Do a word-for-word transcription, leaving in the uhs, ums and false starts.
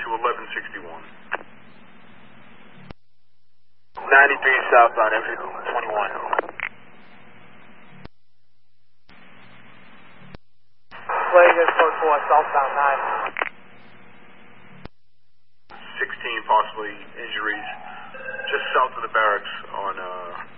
to eleven sixty-one. ninety-three southbound, exit twenty-one. Vegas code four, southbound nine. sixteen possibly injuries just south of the barracks on uh